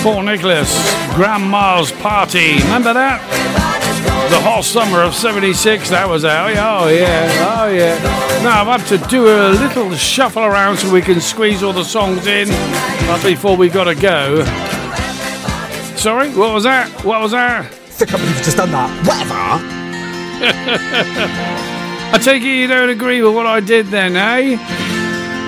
Fort Nicholas, Grandma's Party. Remember that? The hot summer of 76, that was out. Oh yeah. Now I've had to do a little shuffle around so we can squeeze all the songs in before we gotta go. Sorry, what was that? I can't believe you've just done that. Whatever. I take it you don't agree with what I did then, eh?